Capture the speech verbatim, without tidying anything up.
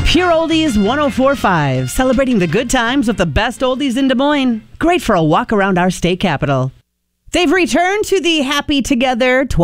Pure Oldies one oh four point five, celebrating the good times with the best oldies in Des Moines. Great for a walk around our state capital. They've returned to the Happy Together